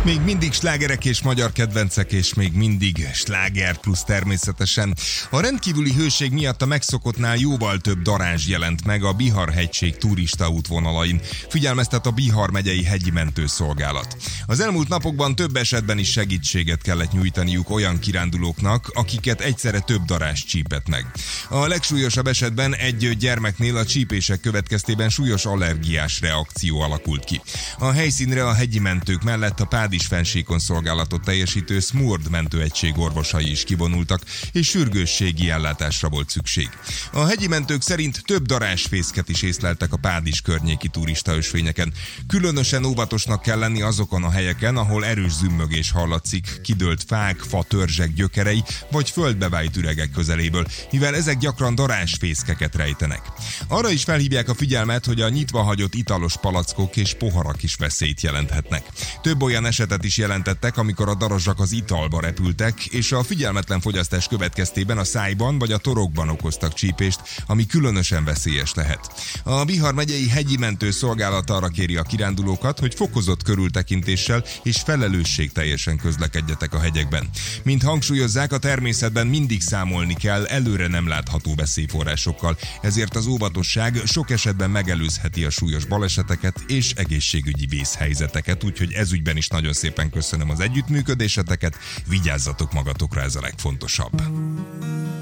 Még mindig slágerek és magyar kedvencek, és még mindig sláger plusz természetesen. A rendkívüli hőség miatt a megszokottnál jóval több darázs jelent meg a Bihar-hegység turista útvonalain, figyelmeztet a Bihar megyei hegyi mentőszolgálat. Az elmúlt napokban több esetben is segítséget kellett nyújtaniuk olyan kirándulóknak, akiket egyszerre több darázs csípett meg. A legsúlyosabb esetben egy gyermeknél a csípések következtében súlyos allergiás reakció alakult ki. A helyszínre a hegyi mentők mellett a Pádis-fennsíkon szolgálatot teljesítő SMURD mentőegység orvosai is kivonultak, és sürgősségi ellátásra volt szükség. A hegyi mentők szerint több darázsfészket is észleltek a Pádis környéki turistaösvényeken. Különösen óvatosnak kell lenni azokon a helyeken, ahol erős zümmögés hallatszik, kidőlt fák, fa törzsek gyökerei vagy földbe vájt üregek közeléből, mivel ezek gyakran darázsfészkeket rejtenek. Arra is felhívják a figyelmet, hogy a nyitva hagyott italos palackok és poharak is veszélyt jelenthetnek. Több olyan esetet is jelentettek, amikor a darazsak az italba repültek, és a figyelmetlen fogyasztás következtében a szájban vagy a torokban okoztak csípést, ami különösen veszélyes lehet. A Bihar megyei hegyi mentő szolgálat arra kéri a kirándulókat, hogy fokozott körültekintéssel és felelősségteljesen közlekedjetek a hegyekben. Mint hangsúlyozzák, a természetben mindig számolni kell előre nem látható veszélyforrásokkal, ezért az óvatosság sok esetben megelőzheti a súlyos baleseteket és egészségügyi vészhelyzeteket, úgyhogy ezügyben is nagyon szépen köszönöm az együttműködéseteket, vigyázzatok magatokra, ez a legfontosabb.